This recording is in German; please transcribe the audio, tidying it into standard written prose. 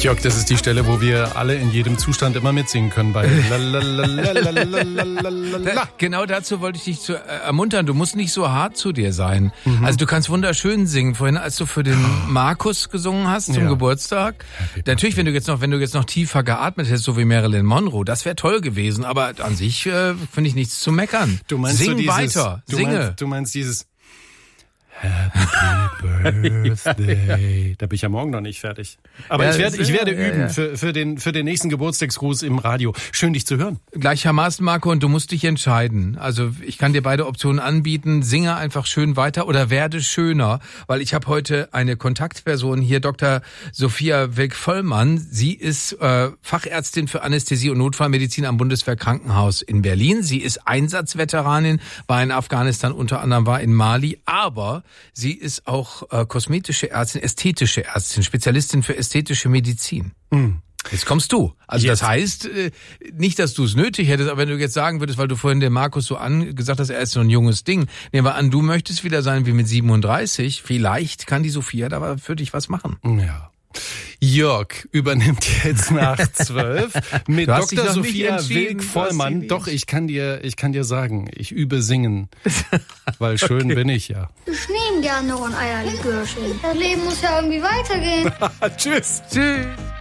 Jörg, das ist die Stelle, wo wir alle in jedem Zustand immer mitsingen können bei Genau dazu wollte ich dich ermuntern. Du musst nicht so hart zu dir sein. Also du kannst wunderschön singen. Vorhin, als du für den Markus gesungen hast zum Geburtstag. Natürlich, wenn du jetzt noch tiefer geatmet hättest, so wie Marilyn Monroe, das wäre toll gewesen. Aber an sich finde ich nichts zu meckern. Sing weiter, singe. Du meinst dieses Happy Birthday. Da bin ich ja morgen noch nicht fertig. Aber ich werde üben für den nächsten Geburtstagsgruß im Radio. Schön, dich zu hören. Gleichermaßen, Marco, und du musst dich entscheiden. Also ich kann dir beide Optionen anbieten. Singe einfach schön weiter oder werde schöner. Weil ich habe heute eine Kontaktperson hier, Dr. Sophia Wilk-Vollmann. Sie ist Fachärztin für Anästhesie und Notfallmedizin am Bundeswehrkrankenhaus in Berlin. Sie ist Einsatzveteranin, war in Afghanistan, unter anderem war in Mali. Aber sie ist auch kosmetische Ärztin, ästhetische Ärztin, Spezialistin für ästhetische Medizin. Jetzt kommst du. Also das heißt, nicht, dass du es nötig hättest, aber wenn du jetzt sagen würdest, weil du vorhin dem Markus so gesagt hast, er ist so ein junges Ding. Nehmen wir an, du möchtest wieder sein wie mit 37. Vielleicht kann die Sophia da für dich was machen. Ja. Jörg übernimmt jetzt nach 12 mit Dr. Sophia Wilk-Vollmann. Doch, ich kann dir sagen, ich übe singen, weil schön bin ich ja. Ich nehme gerne noch ein Eierlikörchen. Das Leben muss ja irgendwie weitergehen. Tschüss. Tschüss.